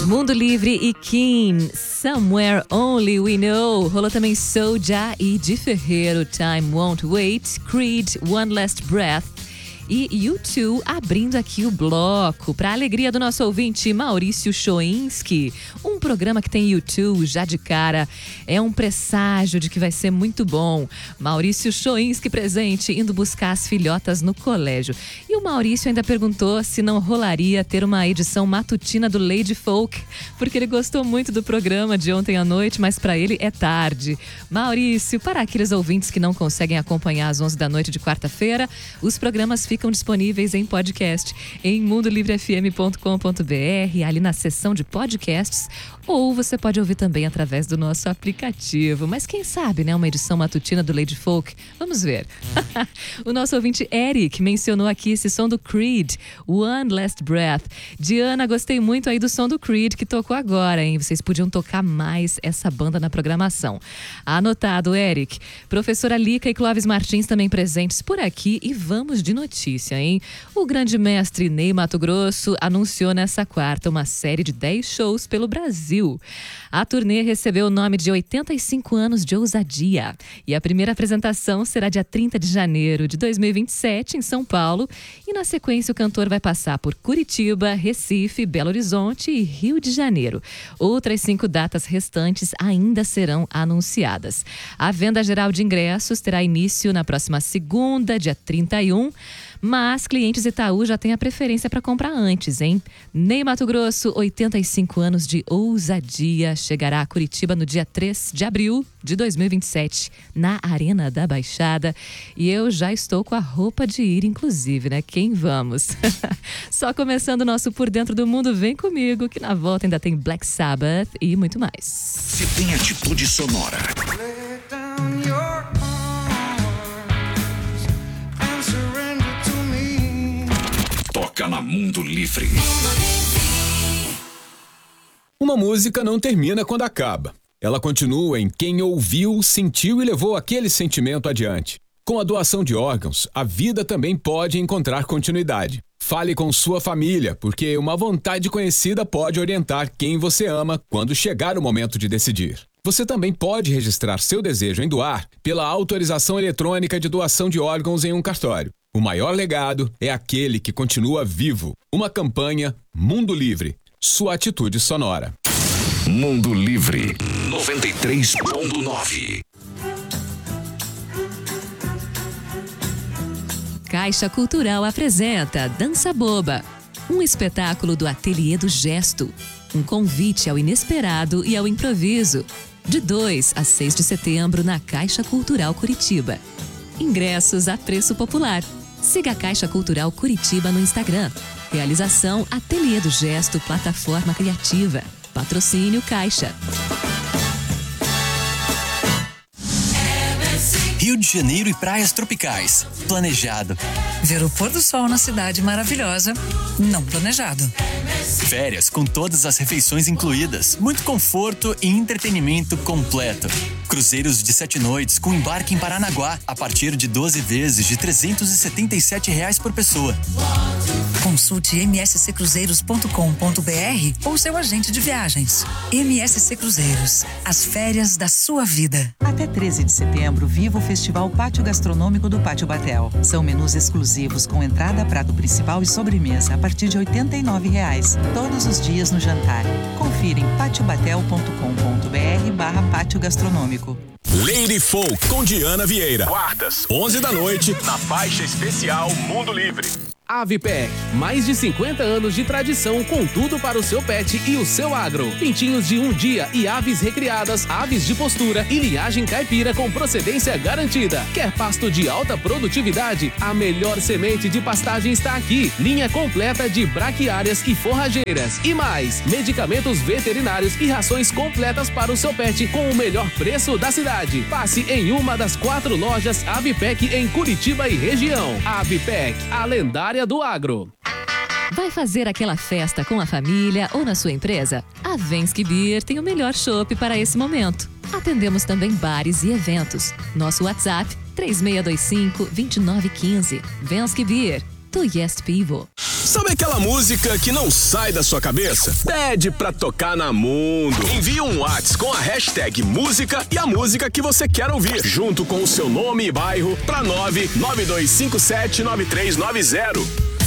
Mundo Livre e Kim, Somewhere Only We Know. Rolou também Soulja e Di Ferreiro, Time Won't Wait, Creed, One Last Breath. E U2 abrindo aqui o bloco, para a alegria do nosso ouvinte Maurício Choinski. Um programa que tem U2 já de cara, é um presságio de que vai ser muito bom. Maurício Choinski presente, indo buscar as filhotas no colégio. E o Maurício ainda perguntou se não rolaria ter uma edição matutina do Lady Folk, porque ele gostou muito do programa de ontem à noite, mas para ele é tarde. Maurício, para aqueles ouvintes que não conseguem acompanhar às 11 da noite de quarta-feira, os programas ficam disponíveis em podcast em mundolivrefm.com.br, ali na seção de podcasts, ou você pode ouvir também através do nosso aplicativo. Mas quem sabe, né, uma edição matutina do Lady Folk? Vamos ver. O nosso ouvinte Eric mencionou aqui esse som do Creed, One Last Breath. Diana, gostei muito aí do som do Creed que tocou agora, hein? Vocês podiam tocar mais essa banda na programação. Anotado, Eric. Professora Lica e Clóvis Martins também presentes por aqui e vamos de notícia, hein? O grande mestre Ney Matogrosso anunciou nessa quarta uma série de 10 shows pelo Brasil. A turnê recebeu o nome de 85 anos de ousadia e a primeira apresentação será dia 30 de janeiro de 2027 em São Paulo e na sequência o cantor vai passar por Curitiba, Recife, Belo Horizonte e Rio de Janeiro. Outras 5 datas restantes ainda serão anunciadas. A venda geral de ingressos terá início na próxima segunda, dia 31, mas clientes Itaú já têm a preferência para comprar antes, hein? Ney Matogrosso, 85 anos de ousadia, chegará a Curitiba no dia 3 de abril de 2027, na Arena da Baixada. E eu já estou com a roupa de ir, inclusive, né? Quem vamos? Só começando o nosso Por Dentro do Mundo, vem comigo, que na volta ainda tem Black Sabbath e muito mais. Se tem atitude sonora. Toca na Mundo Livre. Uma música não termina quando acaba. Ela continua em quem ouviu, sentiu e levou aquele sentimento adiante. Com a doação de órgãos, a vida também pode encontrar continuidade. Fale com sua família, porque uma vontade conhecida pode orientar quem você ama quando chegar o momento de decidir. Você também pode registrar seu desejo em doar pela autorização eletrônica de doação de órgãos em um cartório. O maior legado é aquele que continua vivo. Uma campanha Mundo Livre. Sua atitude sonora. Mundo Livre 93.9. Caixa Cultural apresenta Dança Boba, um espetáculo do Ateliê do Gesto. Um convite ao inesperado e ao improviso. De 2 a 6 de setembro na Caixa Cultural Curitiba. Ingressos a preço popular. Siga a Caixa Cultural Curitiba no Instagram. Realização Ateliê do Gesto, plataforma criativa. Patrocínio Caixa. Rio de Janeiro e praias tropicais. Planejado. Ver o pôr do sol na cidade maravilhosa. Não planejado. Férias com todas as refeições incluídas. Muito conforto e entretenimento completo. Cruzeiros de 7 noites com embarque em Paranaguá a partir de 12 vezes de R$ 377 por pessoa. Consulte msccruzeiros.com.br ou seu agente de viagens. MSC Cruzeiros, as férias da sua vida. Até 13 de setembro, viva o Festival Pátio Gastronômico do Pátio Batel. São menus exclusivos com entrada, prato principal e sobremesa a partir de R$ 89,00. Todos os dias no jantar. Confira em patiobatel.com.br/pátio gastronômico. Lady Folk com Diana Vieira. Quartas, 11 da noite, na faixa especial Mundo Livre. Avipec, mais de 50 anos de tradição com tudo para o seu pet e o seu agro. Pintinhos de 1 dia e aves recriadas, aves de postura e linhagem caipira com procedência garantida. Quer pasto de alta produtividade? A melhor semente de pastagem está aqui. Linha completa de braquiárias e forrageiras. E mais, medicamentos veterinários e rações completas para o seu pet com o melhor preço da cidade. Passe em uma das 4 lojas Avipec em Curitiba e região. Avipec, a lendária do agro. Vai fazer aquela festa com a família ou na sua empresa? A Vensky Beer tem o melhor chopp para esse momento. Atendemos também bares e eventos. Nosso WhatsApp 3625-2915. Vensky Beer, to Yes People. Sabe aquela música que não sai da sua cabeça? Pede pra tocar na Mundo. Envie um WhatsApp com a hashtag música e a música que você quer ouvir, junto com o seu nome e bairro, pra 992579390.